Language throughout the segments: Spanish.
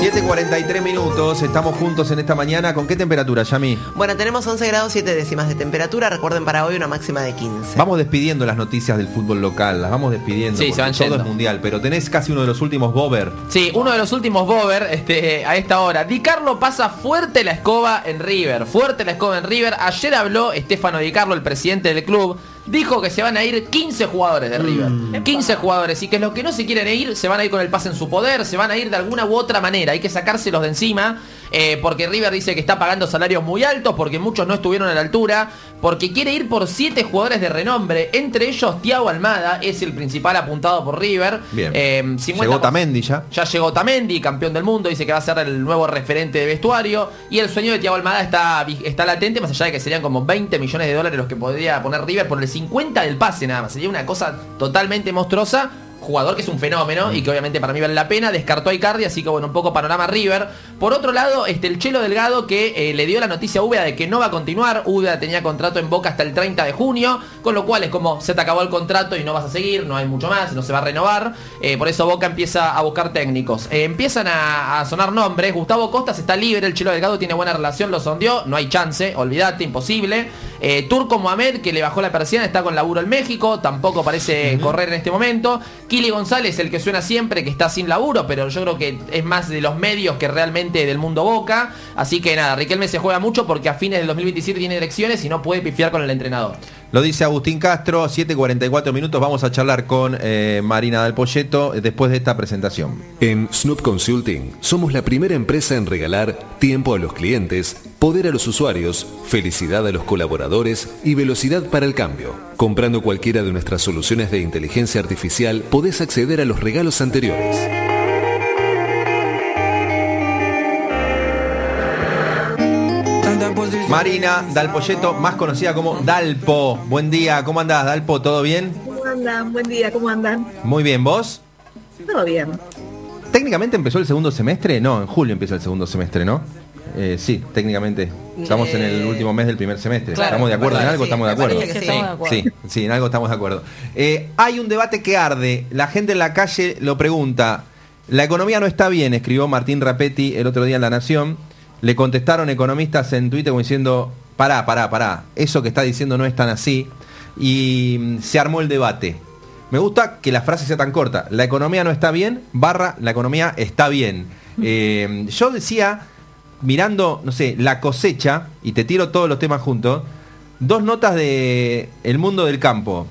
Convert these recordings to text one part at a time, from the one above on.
7:43 minutos, estamos juntos en esta mañana. ¿Con qué temperatura, Yami? Bueno, tenemos 11 grados 7 décimas de temperatura. Recuerden, para hoy una máxima de 15. Vamos despidiendo las noticias del fútbol local, las vamos despidiendo. Sí, se van todo yendo. es mundial, pero tenés casi uno de los últimos bober. Sí, uno de los últimos bober a esta hora. Di Carlo pasa fuerte la escoba en River. Fuerte la escoba en River. Ayer habló Stefano Di Carlo, el presidente del club. Dijo que se van a ir 15 jugadores de River. 15 jugadores. Y que los que no se quieren ir, se van a ir con el pase en su poder. Se van a ir de alguna u otra manera. Hay que sacárselos de encima. Porque River dice que está pagando salarios muy altos. Porque muchos no estuvieron a la altura. Porque quiere ir por 7 jugadores de renombre. Entre ellos, Thiago Almada es el principal apuntado por River. Bien. Llegó Otamendi ya. Ya llegó Otamendi, campeón del mundo. Dice que va a ser el nuevo referente de vestuario. Y el sueño de Thiago Almada está latente. Más allá de que serían como 20 millones de dólares los que podría poner River por el 50 del pase nada más. Sería una cosa totalmente monstruosa. Jugador que es un fenómeno y que obviamente para mí vale la pena. Descartó a Icardi, así que bueno, un poco panorama River. Por otro lado, el Chelo Delgado que le dio la noticia a Úbeda de que no va a continuar. Úbeda tenía contrato en Boca hasta el 30 de junio, con lo cual es como se te acabó el contrato y no vas a seguir, no hay mucho más, no se va a renovar. Por eso Boca empieza a buscar técnicos. Empiezan a sonar nombres. Gustavo Costas está libre, el Chelo Delgado tiene buena relación, lo sondeó, no hay chance, olvídate, imposible. Turco Mohamed, que le bajó la persiana, está con laburo en México, tampoco parece correr en este momento. Kili González, el que suena siempre, que está sin laburo, pero yo creo que es más de los medios que realmente del mundo Boca. Así que nada, Riquelme se juega mucho porque a fines del 2027 tiene elecciones y no puede pifiar con el entrenador. Lo dice Agustín Castro, 7:44 minutos. Vamos a charlar con Marina Dal Poyetto después de esta presentación. En Snoop Consulting somos la primera empresa en regalar tiempo a los clientes, poder a los usuarios, felicidad a los colaboradores y velocidad para el cambio. Comprando cualquiera de nuestras soluciones de inteligencia artificial, podés acceder a los regalos anteriores. Marina Dal Poyetto, más conocida como Dalpo. Buen día, ¿cómo andás, Dalpo? ¿Todo bien? ¿Cómo andan? Buen día, ¿cómo andan? Muy bien, ¿vos? Todo bien. ¿Técnicamente empezó el segundo semestre? No, en julio empieza el segundo semestre, ¿no? Sí, técnicamente. Estamos en el último mes del primer semestre. Claro, ¿Estamos de acuerdo en algo? sí, ¿Estamos de acuerdo? sí. En algo estamos de acuerdo. Hay un debate que arde. La gente en la calle lo pregunta. La economía no está bien, escribió Martín Rapetti el otro día en La Nación. Le contestaron economistas en Twitter como diciendo, pará, eso que está diciendo no es tan así. Y se armó el debate. Me gusta que la frase sea tan corta. La economía no está bien, la economía está bien. Yo decía, mirando, no sé, la cosecha, y te tiro todos los temas juntos, dos notas de El Mundo del Campo.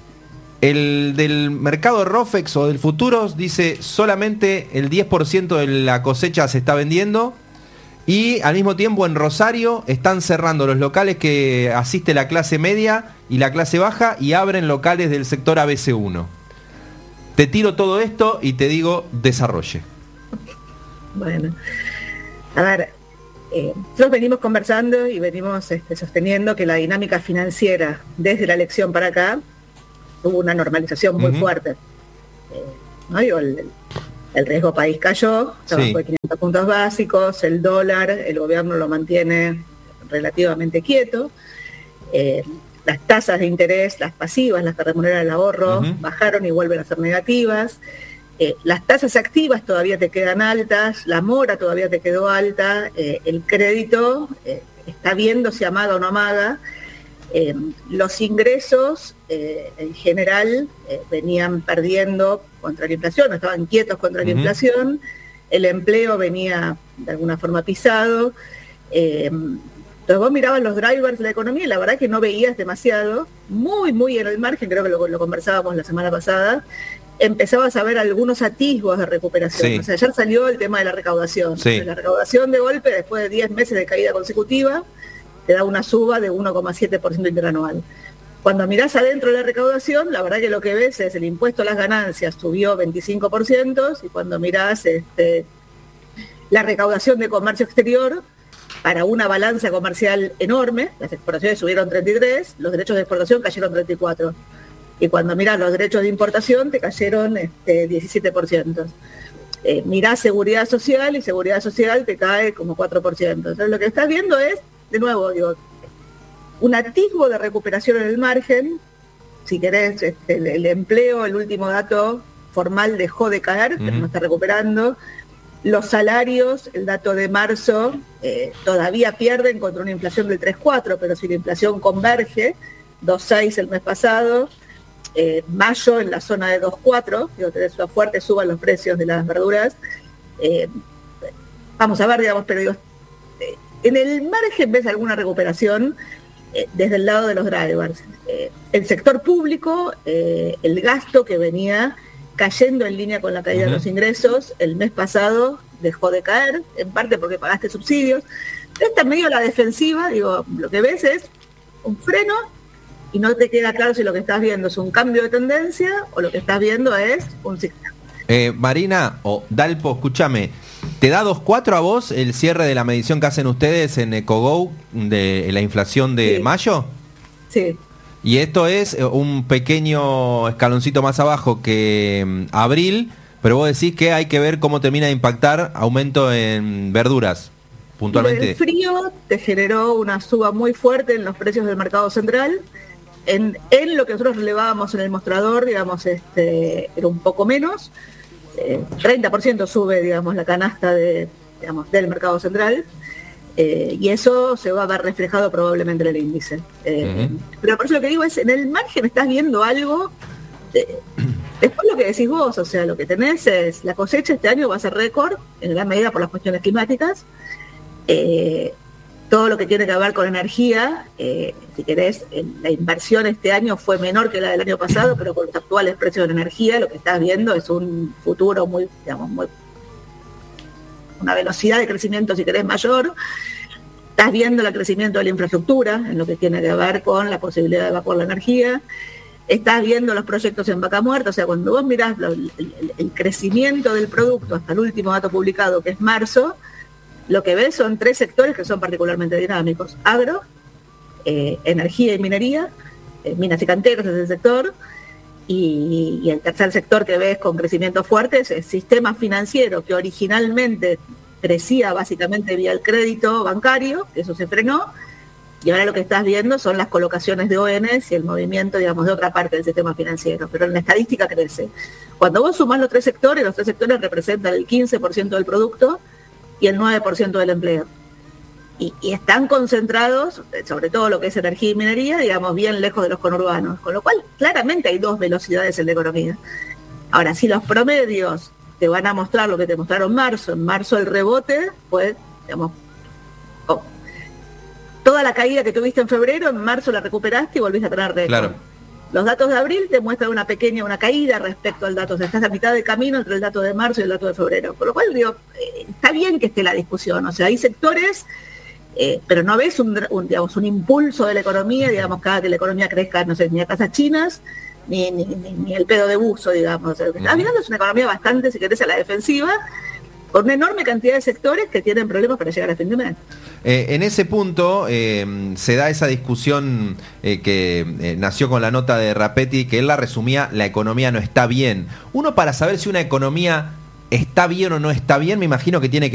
El del mercado Rofex o del Futuros dice solamente el 10% de la cosecha se está vendiendo. Y al mismo tiempo en Rosario están cerrando los locales que asiste la clase media y la clase baja y abren locales del sector ABC1. Te tiro todo esto y te digo, desarrolle. Bueno, a ver, nosotros venimos conversando y venimos sosteniendo que la dinámica financiera desde la elección para acá tuvo una normalización muy fuerte. ¿No? Digo, el riesgo país cayó, se bajó de 500 puntos básicos, el dólar, el gobierno lo mantiene relativamente quieto, las tasas de interés, las pasivas, las que remuneran el ahorro, bajaron y vuelven a ser negativas, las tasas activas todavía te quedan altas, la mora todavía te quedó alta, el crédito está viendo si amaga o no amaga. Los ingresos en general venían perdiendo contra la inflación, estaban quietos contra la inflación, el empleo venía de alguna forma pisado, entonces vos mirabas los drivers de la economía y la verdad que no veías demasiado, muy en el margen, creo que lo conversábamos la semana pasada, empezabas a ver algunos atisbos de recuperación. O sea, ayer salió el tema de la recaudación. La recaudación de golpe, después de 10 meses de caída consecutiva, te da una suba de 1,7% interanual. Cuando mirás adentro de la recaudación, la verdad que lo que ves es el impuesto a las ganancias subió 25%, y cuando mirás la recaudación de comercio exterior, para una balanza comercial enorme, las exportaciones subieron 33%, los derechos de exportación cayeron 34%. Y cuando mirás los derechos de importación, te cayeron 17%. Mirás seguridad social, y seguridad social te cae como 4%. Entonces lo que estás viendo es, de nuevo, digo, un atisbo de recuperación en el margen. Si querés, el empleo, el último dato formal dejó de caer, pero no está recuperando. Los salarios, el dato de marzo, todavía pierden contra una inflación del 3,4, pero si la inflación converge, 2,6 el mes pasado, mayo en la zona de 2,4, tenés una fuerte suba en los precios de las verduras. Vamos a ver, digamos, pero digo, en el margen ves alguna recuperación desde el lado de los drivers. El sector público, el gasto que venía cayendo en línea con la caída de los ingresos, el mes pasado dejó de caer, en parte porque pagaste subsidios. Está medio a la defensiva, digo, lo que ves es un freno y no te queda claro si lo que estás viendo es un cambio de tendencia o lo que estás viendo es un ciclo. Marina o Dalpo, escúchame, ¿te da 2,4 a vos el cierre de la medición que hacen ustedes en EcoGo de la inflación de mayo? Sí. Y esto es un pequeño escaloncito más abajo que abril, pero vos decís que hay que ver cómo termina de impactar aumento en verduras, puntualmente. El frío te generó una suba muy fuerte en los precios del mercado central. En lo que nosotros relevábamos en el mostrador, digamos, era un poco menos. 30% sube, digamos, la canasta del mercado central. Y eso se va a ver reflejado probablemente en el índice. Pero por eso lo que digo es, en el margen estás viendo algo, después lo que decís vos, o sea, lo que tenés es, la cosecha este año va a ser récord, en gran medida por las cuestiones climáticas. Todo lo que tiene que ver con energía, si querés, la inversión este año fue menor que la del año pasado, pero con los actuales precios de la energía lo que estás viendo es un futuro muy, una velocidad de crecimiento, si querés, mayor. Estás viendo el crecimiento de la infraestructura, en lo que tiene que ver con la posibilidad de evacuar la energía. Estás viendo los proyectos en vaca muerta, o sea, cuando vos mirás el crecimiento del producto hasta el último dato publicado, que es marzo, lo que ves son 3 sectores que son particularmente dinámicos: agro, energía y minería, minas y canteras es el sector, y el tercer sector que ves con crecimiento fuerte es el sistema financiero, que originalmente crecía básicamente vía el crédito bancario, que eso se frenó, y ahora lo que estás viendo son las colocaciones de ONs y el movimiento, digamos, de otra parte del sistema financiero, pero en la estadística crece. Cuando vos sumás los tres sectores representan el 15% del producto y el 9% del empleo. Y están concentrados, sobre todo lo que es energía y minería, digamos, bien lejos de los conurbanos, con lo cual claramente hay 2 velocidades en la economía. Ahora, si los promedios te van a mostrar lo que te mostraron en marzo el rebote, pues, digamos, toda la caída que tuviste en febrero, en marzo la recuperaste y volviste a tener récord. Claro. Los datos de abril te muestran una caída respecto al dato, o sea, estás a mitad de camino entre el dato de marzo y el dato de febrero, por lo cual, digo, está bien que esté la discusión, o sea, hay sectores, pero no ves un impulso de la economía, digamos, cada que la economía crezca, no sé, ni a tasas chinas, ni el pedo de buzo, digamos. O sea, lo que estás mirando es una economía bastante, si querés, a la defensiva, con una enorme cantidad de sectores que tienen problemas para llegar a fin de mes. En ese punto se da esa discusión que nació con la nota de Rapetti, que él la resumía: la economía no está bien. Uno, para saber si una economía está bien o no está bien, me imagino que tiene que